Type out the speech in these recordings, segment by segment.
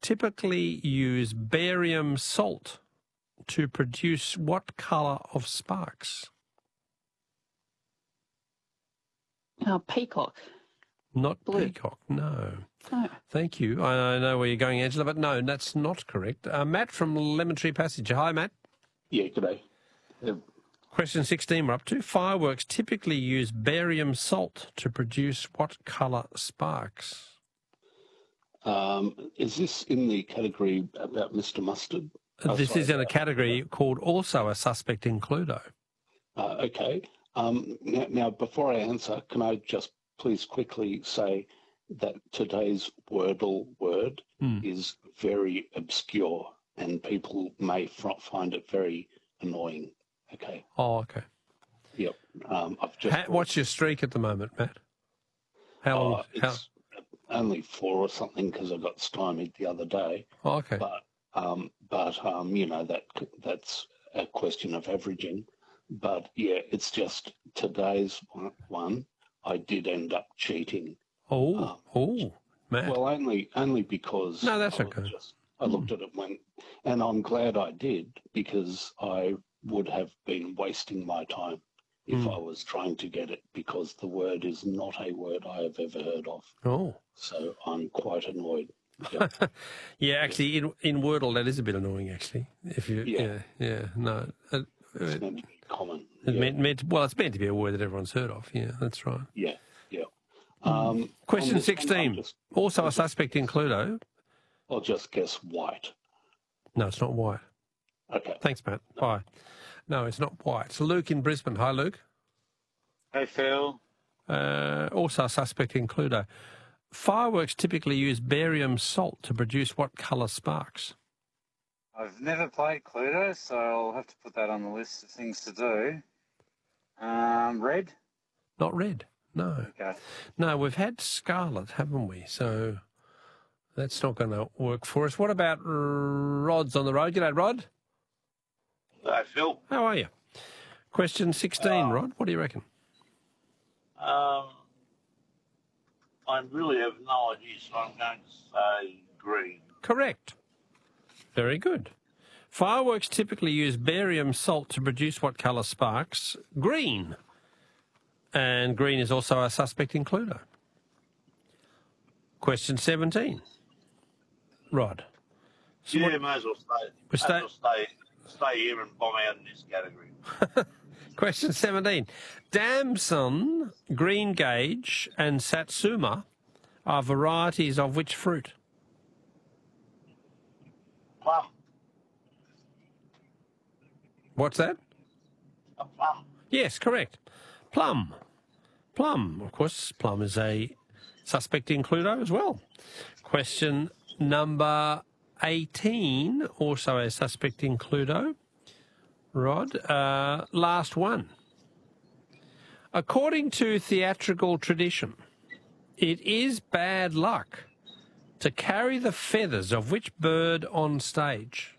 typically use barium salt to produce what colour of sparks? Peacock. Not Blue. peacock, no. No. Thank you. I know where you're going, Angela, but no, that's not correct. Matt from Lemon Tree Passage. Hi, Matt. Yeah, g'day. Question 16 we're up to. Fireworks typically use barium salt to produce what colour sparks? Is this in the category about Mr. Mustard? This is in a category called also a suspect in Cluedo. Okay. Now, before I answer, can I just please quickly say that today's Wordle word is very obscure and people may find it very annoying. Okay. Oh, okay. Yep. I've just. What's your streak at the moment, Matt? How long? It's only 4 or something because I got stymied the other day. Oh, okay. But you know that's a question of averaging. But yeah, it's just today's one. I did end up cheating. Oh, Matt. Well, only because no, that's okay. I looked at it and I'm glad I did because I would have been wasting my time if I was trying to get it because the word is not a word I have ever heard of. Oh. So I'm quite annoyed. Yeah, actually, in Wordle, that is a bit annoying, actually. If you, no. It's meant to be common. It's meant to be a word that everyone's heard of. Yeah, that's right. Yeah. Question 16. Also a suspect in Cluedo. I'll just guess white. No, it's not white. Okay. Thanks, Matt. Bye. No, it's not white. It's Luke in Brisbane. Hi, Luke. Hey, Phil. Also a suspect in Cluedo. Fireworks typically use barium salt to produce what colour sparks? I've never played Cluedo, so I'll have to put that on the list of things to do. Red? Not red, no. Okay. No, we've had scarlet, haven't we? So that's not going to work for us. What about Rod's on the road? G'day, Rod. Hi, Phil. How are you? Question 16, Rod. What do you reckon? I really have no idea, so I'm going to say green. Correct. Very good. Fireworks typically use barium salt to produce what colour sparks? Green. And green is also a suspect in Cluedo. Question 17. Rod. So may as well stay here and bomb out in this category. Question 17. Damson, greengage and satsuma are varieties of which fruit? Plum. What's that? A plum. Yes, correct. Plum. Plum. Of course, plum is a suspect in Cluedo as well. Question number 18, also a suspect in Cluedo. Rod, last one. According to theatrical tradition, it is bad luck to carry the feathers of which bird on stage?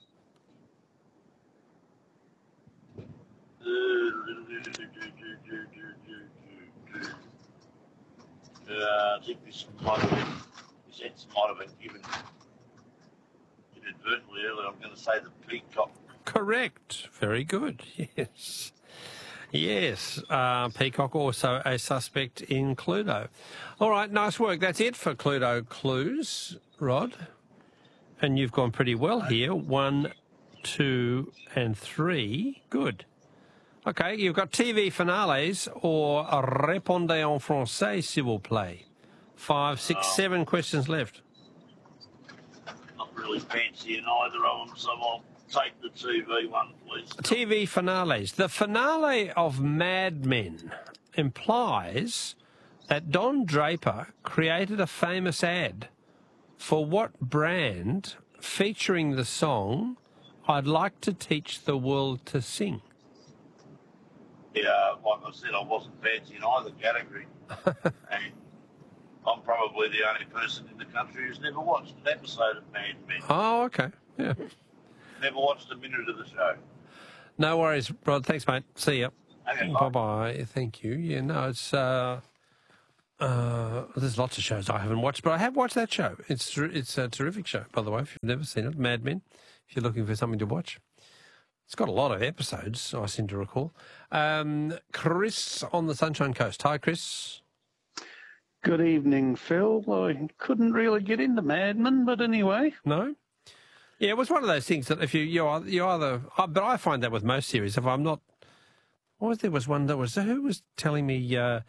I think this might have been given inadvertently earlier. I'm going to say the peacock. Correct. Very good. Yes. Yes. Peacock also a suspect in Cluedo. All right. Nice work. That's it for Cluedo clues, Rod. And you've gone pretty well here. 1, 2 and 3. Good. Okay. You've got TV finales or répondez en français, s'il vous plaît. 5, 6, 7 questions left. Not really fancy in either of them, so I'll take the TV one, please. TV finales. The finale of Mad Men implies that Don Draper created a famous ad for what brand featuring the song I'd Like to Teach the World to Sing? Yeah, like I said, I wasn't fancy in either category. And I'm probably the only person in the country who's never watched an episode of Mad Men. Oh, okay. Yeah. Never watched a minute of the show. No worries, Rod. Thanks, mate. See ya. Okay, Bye-bye. Thank you. Yeah, no, it's There's lots of shows I haven't watched, but I have watched that show. It's a terrific show, by the way, if you've never seen it, Mad Men, if you're looking for something to watch. It's got a lot of episodes, I seem to recall. Chris on the Sunshine Coast. Hi, Chris. Good evening, Phil. I couldn't really get into Mad Men, but anyway. No? Yeah, it was one of those things that if you either... but I find that with most series, if I'm not... There was one that was... Who was telling me...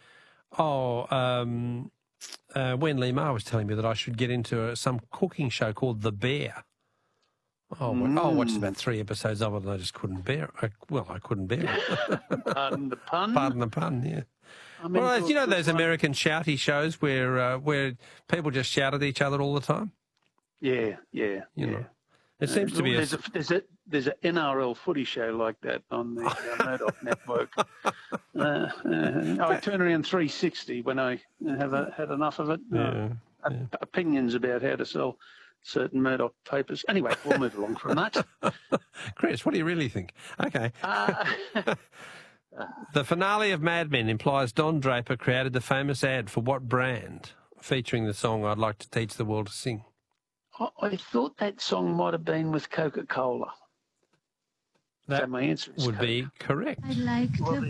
Wen Lee Ma was telling me that I should get into some cooking show called The Bear. I watched about 3 episodes of it and I just couldn't bear it. I couldn't bear it. Pardon the pun? Pardon the pun, yeah. Well, you know those American shouty shows where people just shout at each other all the time? Yeah. You know. It seems to be there's an NRL footy show like that on the Murdoch network. I turn around 360 when I had enough of it. Opinions about how to sell certain Murdoch papers. Anyway, we'll move along from that. Chris, what do you really think? Okay. The finale of Mad Men implies Don Draper created the famous ad for what brand, featuring the song I'd Like to Teach the World to Sing? I thought that song might have been with Coca-Cola. That so my answer is would Coke. be correct. I'd like to